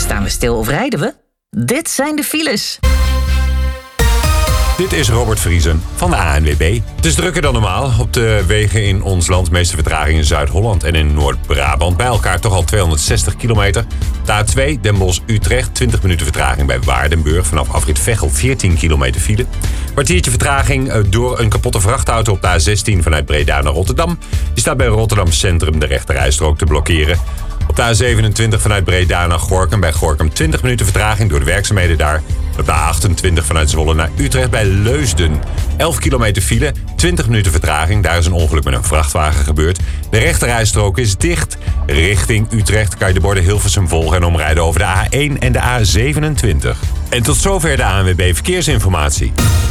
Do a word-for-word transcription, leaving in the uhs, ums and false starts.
Staan we stil of rijden we? Dit zijn de files. Dit is Robert Vriesen van de A N W B. Het is drukker dan normaal op de wegen in ons land. Meeste vertraging in Zuid-Holland en in Noord-Brabant. Bij elkaar toch al tweehonderdzestig kilometer. De A twee Den Bosch-Utrecht, twintig minuten vertraging bij Waardenburg. Vanaf afrit Veghel veertien kilometer file. Kwartiertje vertraging door een kapotte vrachtauto op de A zestien vanuit Breda naar Rotterdam. Die staat bij Rotterdam Centrum de rechterrijstrook te blokkeren. Op de A zevenentwintig vanuit Breda naar Gorinchem. Bij Gorinchem twintig minuten vertraging door de werkzaamheden daar. Op de A achtentwintig vanuit Zwolle naar Utrecht bij Leusden. elf kilometer file, twintig minuten vertraging. Daar is een ongeluk met een vrachtwagen gebeurd. De rechterrijstrook is dicht. Richting Utrecht kan je de borden Hilversum volgen en omrijden over de A één en de A zevenentwintig. En tot zover de A N W B Verkeersinformatie.